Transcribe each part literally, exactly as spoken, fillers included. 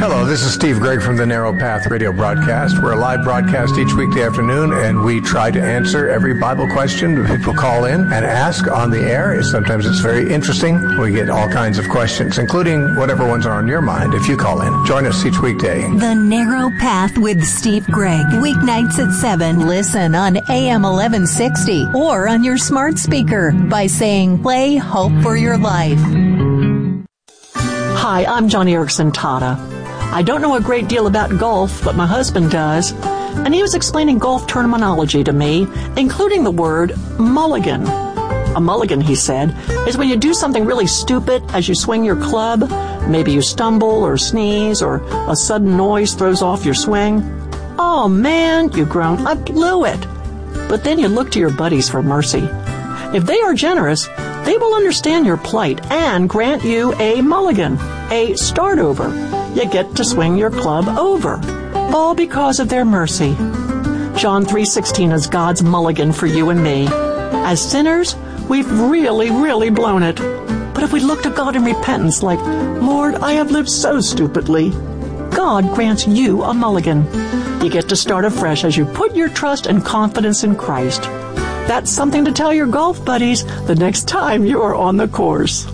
Hello, this is Steve Gregg from the Narrow Path radio broadcast. We're a live broadcast each weekday afternoon, and we try to answer every Bible question that people call in and ask on the air. Sometimes it's very interesting. We get all kinds of questions, including whatever ones are on your mind if you call in. Join us each weekday. The Narrow Path with Steve Gregg. Weeknights at seven. Listen on A M eleven sixty or on your smart speaker by saying, play Hope for Your Life. Hi, I'm Johnny Erickson Tata. I don't know a great deal about golf, but my husband does, and he was explaining golf terminology to me, including the word mulligan. A mulligan, he said, is when you do something really stupid as you swing your club. Maybe you stumble or sneeze or a sudden noise throws off your swing. Oh man, you groan, I blew it. But then you look to your buddies for mercy. If they are generous, they will understand your plight and grant you a mulligan, a start over. You get to swing your club over, all because of their mercy. John three sixteen is God's mulligan for you and me. As sinners, we've really, really blown it. But if we look to God in repentance like, Lord, I have lived so stupidly, God grants you a mulligan. You get to start afresh as you put your trust and confidence in Christ. That's something to tell your golf buddies the next time you are on the course.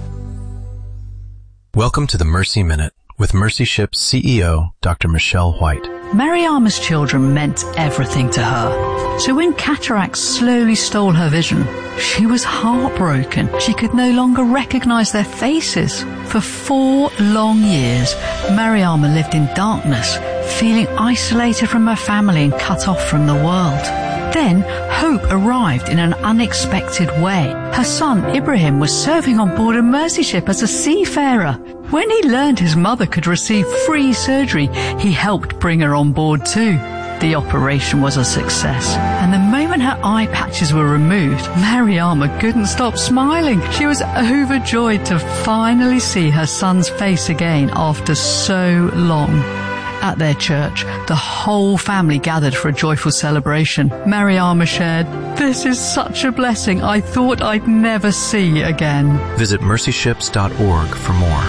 Welcome to the Mercy Minute with Mercy Ship's C E O, Doctor Michelle White. Mariama's children meant everything to her. So when cataracts slowly stole her vision, she was heartbroken. She could no longer recognize their faces. For four long years, Mariama lived in darkness, feeling isolated from her family and cut off from the world. Then, hope arrived in an unexpected way. Her son, Ibrahim, was serving on board a Mercy ship as a seafarer. When he learned his mother could receive free surgery, he helped bring her on board too. The operation was a success, and the moment her eye patches were removed, Mariama couldn't stop smiling. She was overjoyed to finally see her son's face again after so long. At their church, the whole family gathered for a joyful celebration. Mariama shared, "This is such a blessing I thought I'd never see again." Visit mercy ships dot org for more.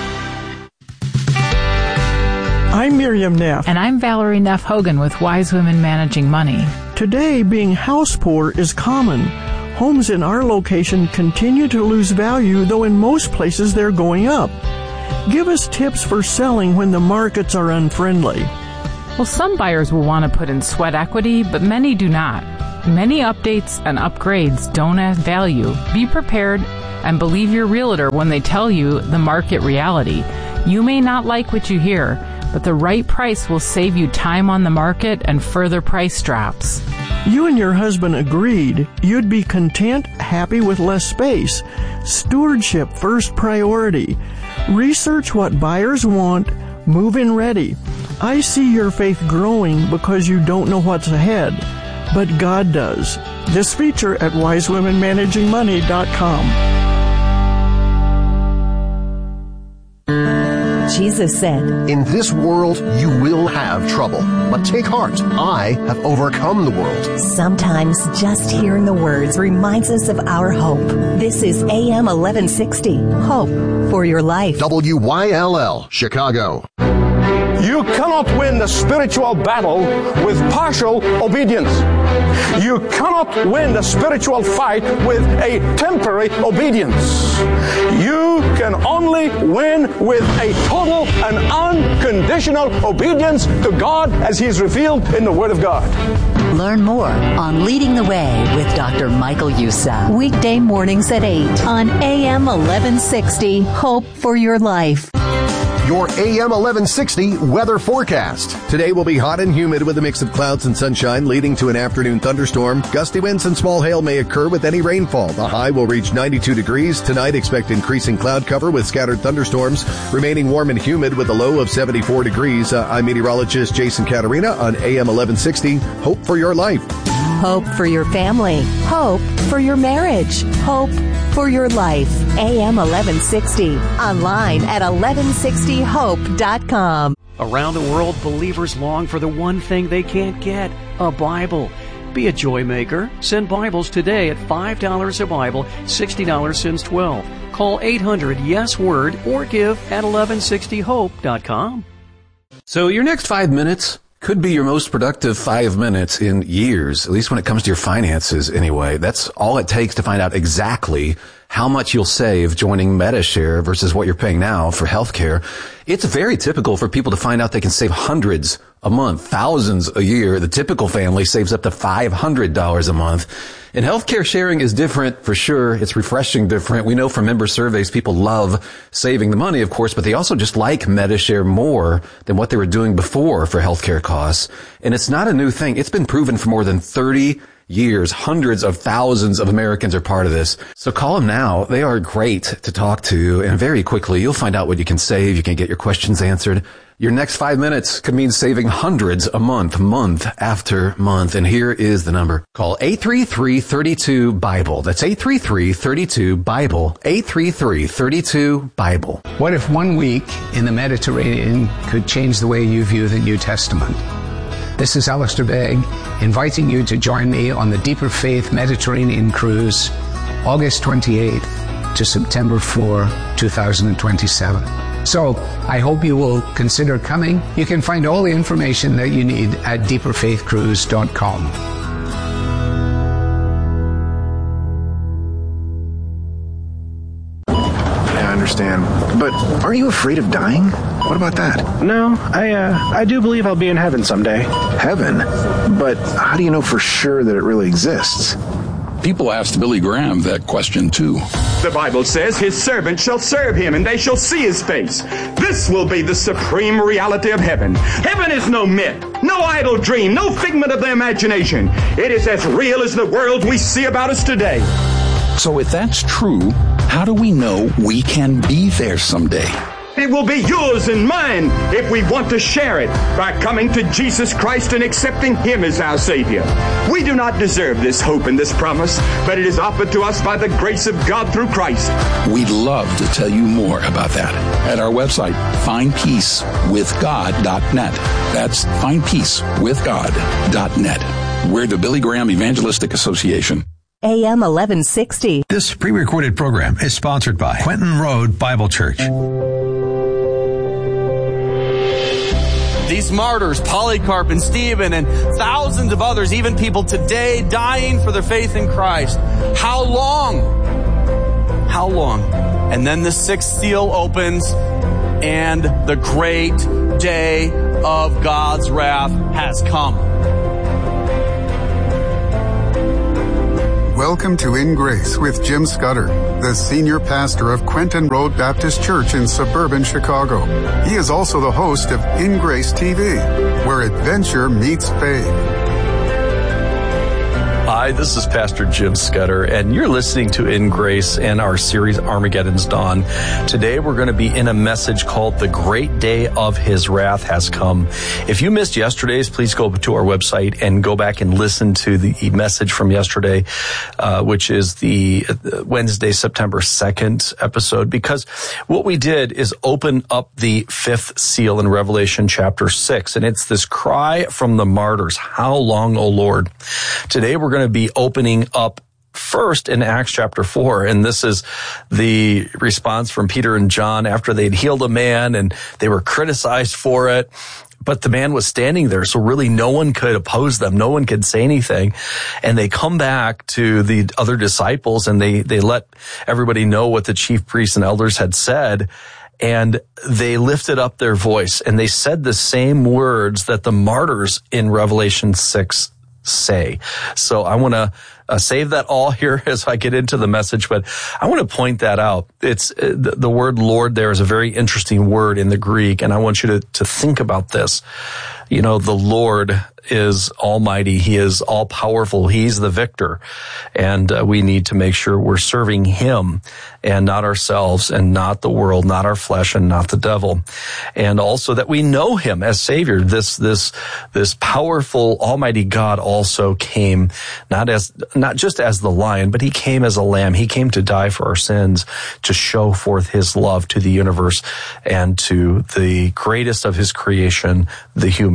I'm Miriam Neff. And I'm Valerie Neff Hogan with Wise Women Managing Money. Today, being house poor is common. Homes in our location continue to lose value, though in most places they're going up. Give us tips for selling when the markets are unfriendly. Well, some buyers will want to put in sweat equity, but many do not. Many updates and upgrades don't add value. Be prepared and believe your realtor when they tell you the market reality. You may not like what you hear, but the right price will save you time on the market and further price drops. You and your husband agreed you'd be content, happy with less space. Stewardship first priority. Research what buyers want, move in ready. I see your faith growing because you don't know what's ahead, but God does. This feature at wise women managing money dot com. Jesus said, "In this world you will have trouble, but take heart. I have overcome the world." Sometimes just hearing the words reminds us of our hope. This is A M eleven sixty, Hope for Your Life. W Y L L, Chicago. You cannot win the spiritual battle with partial obedience. You cannot win the spiritual fight with a temporary obedience. You can only win with a total and unconditional obedience to God as He is revealed in the Word of God. Learn more on Leading the Way with Doctor Michael Youssef. Weekday mornings at eight on A M eleven sixty, Hope for Your Life. Your A M eleven sixty weather forecast. Today will be hot and humid with a mix of clouds and sunshine leading to an afternoon thunderstorm. Gusty winds and small hail may occur with any rainfall. The high will reach ninety-two degrees. Tonight expect increasing cloud cover with scattered thunderstorms, remaining warm and humid with a low of seventy-four degrees. Uh, I'm meteorologist Jason Caterina on A M eleven sixty. Hope for your life. Hope for your family. Hope for your marriage. Hope for your life. A M eleven sixty. Online at eleven sixty hope dot com. Around the world, believers long for the one thing they can't get, a Bible. Be a joy maker. Send Bibles today at five dollars a Bible, sixty dollars since twelve. Call eight hundred yes word or give at eleven sixty hope dot com. So your next five minutes could be your most productive five minutes in years, at least when it comes to your finances anyway. That's all it takes to find out exactly how much you'll save joining Medi-Share versus what you're paying now for healthcare. It's very typical for people to find out they can save hundreds a month, thousands a year. The typical family saves up to five hundred dollars a month. And healthcare sharing is different for sure. It's refreshing different. We know from member surveys, people love saving the money, of course, but they also just like Medi-Share more than what they were doing before for healthcare costs. And it's not a new thing. It's been proven for more than thirty years. Hundreds of thousands of Americans are part of this. So call them now. They are great to talk to. And very quickly, you'll find out what you can save. You can get your questions answered. Your next five minutes could mean saving hundreds a month, month after month. And here is the number. Call eight three three, three two, BIBLE. That's eight three three, three two, BIBLE. eight three three, three two, BIBLE. What if one week in the Mediterranean could change the way you view the New Testament? This is Alistair Begg, inviting you to join me on the Deeper Faith Mediterranean Cruise, August twenty-eighth to September fourth, twenty twenty-seven. So, I hope you will consider coming. You can find all the information that you need at deeper faith cruise dot com. I understand. But aren't you afraid of dying? What about that? No, I uh, I do believe I'll be in heaven someday. Heaven? But how do you know for sure that it really exists? People asked Billy Graham that question too. The Bible says his servants shall serve him and they shall see his face. This will be the supreme reality of heaven. Heaven is no myth, no idle dream, no figment of the imagination. It is as real as the world we see about us today. So if that's true, how do we know we can be there someday? It will be yours and mine if we want to share it by coming to Jesus Christ and accepting Him as our Savior. We do not deserve this hope and this promise, but it is offered to us by the grace of God through Christ. We'd love to tell you more about that at our website, find peace with god dot net. That's find peace with god dot net. We're the Billy Graham Evangelistic Association. A M eleven sixty. This pre-recorded program is sponsored by Quentin Road Bible Church. These martyrs, Polycarp and Stephen and thousands of others, even people today dying for their faith in Christ. How long? How long? And then the sixth seal opens and the great day of God's wrath has come. Welcome to In Grace with Jim Scudder, the senior pastor of Quentin Road Baptist Church in suburban Chicago. He is also the host of In Grace T V, where adventure meets faith. Hi, this is Pastor Jim Scudder, and you're listening to In Grace and our series Armageddon's Dawn. Today we're going to be in a message called The Great Day of His Wrath Has Come. If you missed yesterday's, please go to our website and go back and listen to the message from yesterday, uh, which is the Wednesday, September second episode, because what we did is open up the fifth seal in Revelation chapter six, and it's this cry from the martyrs, "How long, O Lord?" Today we're going to be opening up first in Acts chapter four, and this is the response from Peter and John after they'd healed a man and they were criticized for it. But the man was standing there, so really no one could oppose them. No one could say anything. And they come back to the other disciples and they, they let everybody know what the chief priests and elders had said. And they lifted up their voice and they said the same words that the martyrs in Revelation six say. So I want to uh, save that all here as I get into the message, but I want to point that out. It's uh, the, the word Lord there is a very interesting word in the Greek, and I want you to, to think about this. You know, the Lord is almighty. He is all powerful. He's the victor. And uh, we need to make sure we're serving Him and not ourselves and not the world, not our flesh and not the devil. And also that we know Him as Savior. This, this, this powerful almighty God also came not as, not just as the lion, but He came as a lamb. He came to die for our sins, to show forth His love to the universe and to the greatest of His creation, the human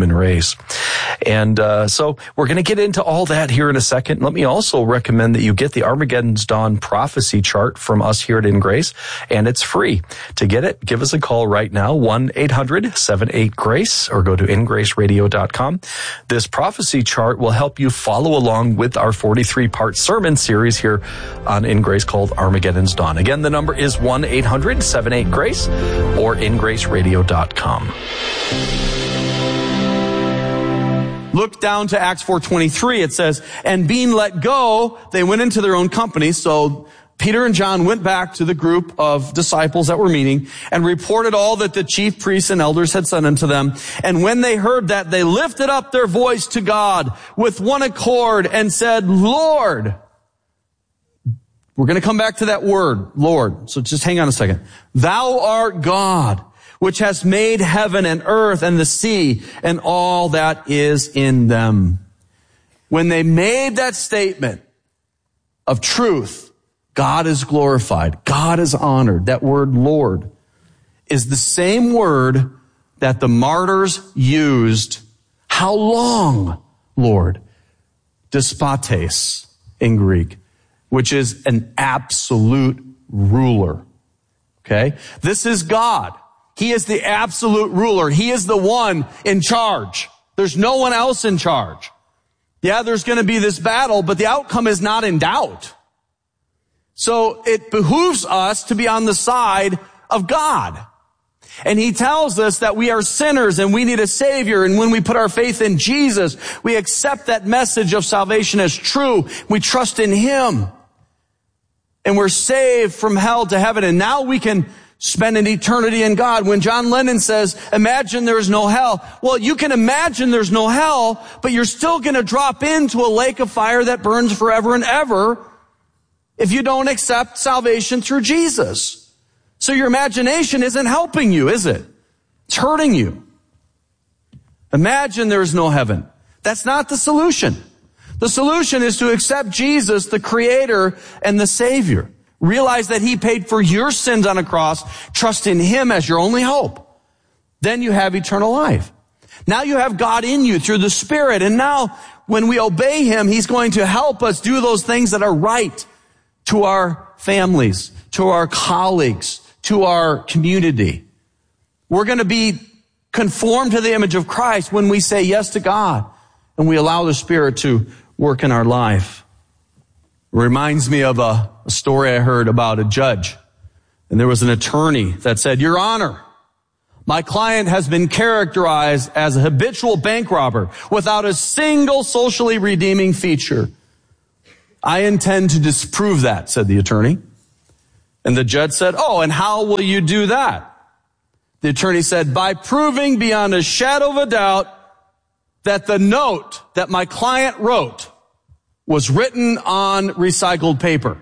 human race. And uh, so we're going to get into all that here in a second. Let me also recommend that you get the Armageddon's Dawn prophecy chart from us here at In Grace, and it's free. To get it, give us a call right now, one eight hundred seven eight GRACE, or go to in grace radio dot com. This prophecy chart will help you follow along with our forty-three part sermon series here on In Grace called Armageddon's Dawn. Again, the number is one eight hundred seven eight GRACE or in grace radio dot com. Look down to Acts four twenty-three. It says, and being let go, they went into their own company. So Peter and John went back to the group of disciples that were meeting and reported all that the chief priests and elders had said unto them. And when they heard that, they lifted up their voice to God with one accord and said, Lord. We're going to come back to that word, Lord. So just hang on a second. Thou art God, which has made heaven and earth and the sea and all that is in them. When they made that statement of truth, God is glorified. God is honored. That word Lord is the same word that the martyrs used. How long, Lord? Despotes in Greek, which is an absolute ruler. Okay? This is God. He is the absolute ruler. He is the one in charge. There's no one else in charge. Yeah, there's going to be this battle, but the outcome is not in doubt. So it behooves us to be on the side of God. And he tells us that we are sinners and we need a Savior. And when we put our faith in Jesus, we accept that message of salvation as true. We trust in Him. And we're saved from hell to heaven. And now we can spend an eternity in God. When John Lennon says, imagine there's no hell. Well, you can imagine there's no hell, but you're still going to drop into a lake of fire that burns forever and ever if you don't accept salvation through Jesus. So your imagination isn't helping you, is it? It's hurting you. Imagine there's no heaven. That's not the solution. The solution is to accept Jesus, the Creator and the Savior. Realize that He paid for your sins on a cross. Trust in Him as your only hope. Then you have eternal life. Now you have God in you through the Spirit. And now when we obey Him, He's going to help us do those things that are right to our families, to our colleagues, to our community. We're going to be conformed to the image of Christ when we say yes to God and we allow the Spirit to work in our life. It reminds me of a, a story I heard about a judge. And there was an attorney that said, Your Honor, my client has been characterized as a habitual bank robber without a single socially redeeming feature. I intend to disprove that, said the attorney. And the judge said, oh, and how will you do that? The attorney said, by proving beyond a shadow of a doubt that the note that my client wrote was written on recycled paper.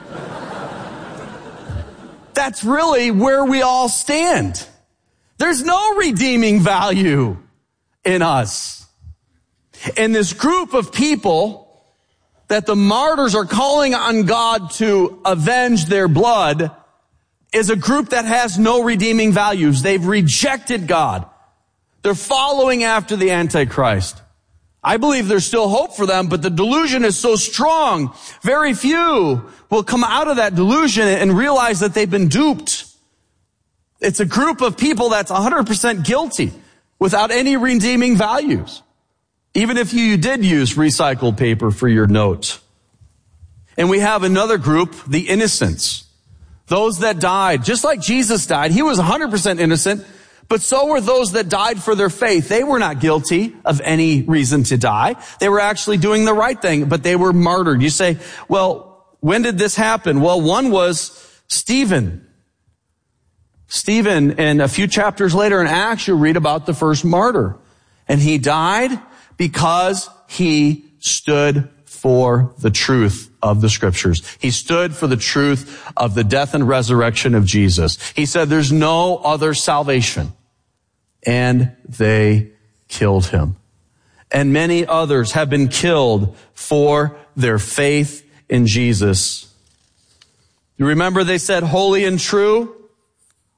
That's really where we all stand. There's no redeeming value in us. And this group of people that the martyrs are calling on God to avenge their blood is a group that has no redeeming values. They've rejected God. They're following after the Antichrist. I believe there's still hope for them, but the delusion is so strong, very few will come out of that delusion and realize that they've been duped. It's a group of people that's one hundred percent guilty without any redeeming values. Even if you did use recycled paper for your notes. And we have another group, the innocents. Those that died, just like Jesus died. He was one hundred percent innocent, but so were those that died for their faith. They were not guilty of any reason to die. They were actually doing the right thing, but they were martyred. You say, well, when did this happen? Well, one was Stephen. Stephen, and a few chapters later in Acts, you read about the first martyr. And he died because he stood for the truth of the Scriptures. He stood for the truth of the death and resurrection of Jesus. He said there's no other salvation. And they killed him. And many others have been killed for their faith in Jesus. You remember they said holy and true?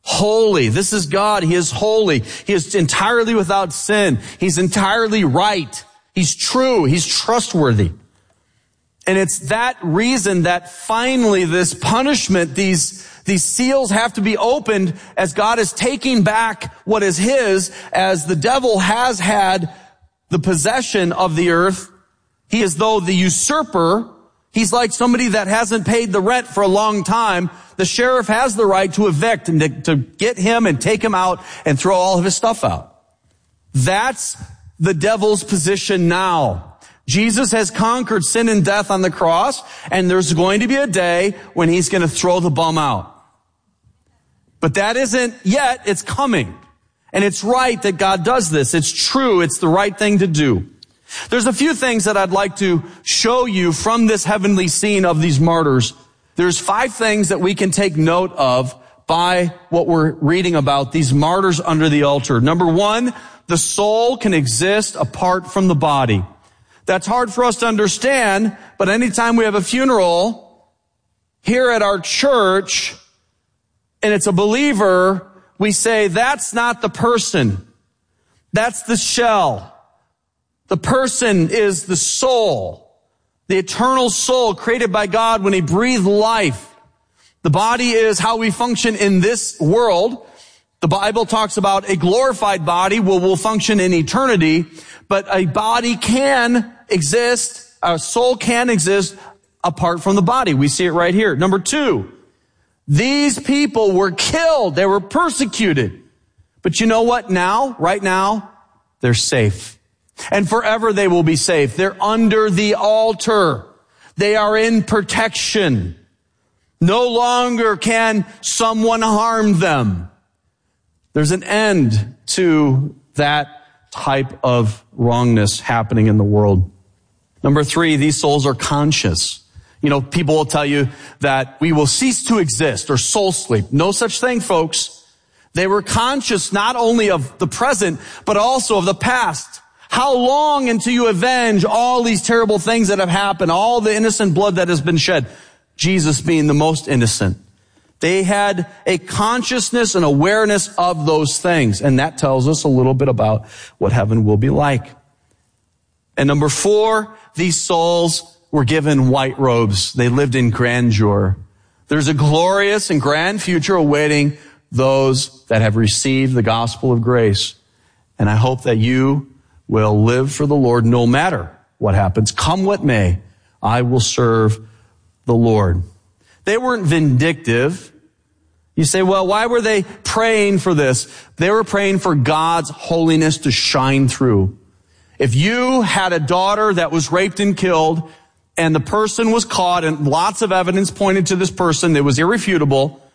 holy. This is God. He is holy. He is entirely without sin. He's entirely right. He's true. He's trustworthy. And it's that reason that finally this punishment, these, these seals have to be opened as God is taking back what is his, as the devil has had the possession of the earth. He is though the usurper. He's like somebody that hasn't paid the rent for a long time. The sheriff has the right to evict and to, to get him and take him out and throw all of his stuff out. That's the devil's position now. Jesus has conquered sin and death on the cross, and there's going to be a day when he's going to throw the bum out. But that isn't yet, it's coming. And it's right that God does this. It's true, it's the right thing to do. There's a few things that I'd like to show you from this heavenly scene of these martyrs. There's five things that we can take note of by what we're reading about, these martyrs under the altar. Number one, the soul can exist apart from the body. That's hard for us to understand, but anytime we have a funeral here at our church, and it's a believer, we say, that's not the person. That's the shell. The person is the soul, the eternal soul created by God when he breathed life. The body is how we function in this world. The Bible talks about a glorified body will, will function in eternity, but a body can exist, a soul can exist apart from the body. We see it right here. Number two, these people were killed. They were persecuted. But you know what now? Right now, they're safe. And forever they will be safe. They're under the altar. They are in protection. No longer can someone harm them. There's an end to that type of wrongness happening in the world. Number three, these souls are conscious. You know, people will tell you that we will cease to exist or soul sleep. No such thing, folks. They were conscious not only of the present, but also of the past. How long until you avenge all these terrible things that have happened, all the innocent blood that has been shed? Jesus being the most innocent. They had a consciousness and awareness of those things. And that tells us a little bit about what heaven will be like. And number four, these souls were given white robes. They lived in grandeur. There's a glorious and grand future awaiting those that have received the gospel of grace. And I hope that you will live for the Lord no matter what happens. Come what may, I will serve the Lord. They weren't vindictive. You say, well, why were they praying for this? They were praying for God's holiness to shine through. If you had a daughter that was raped and killed, and the person was caught, and lots of evidence pointed to this person that was irrefutable,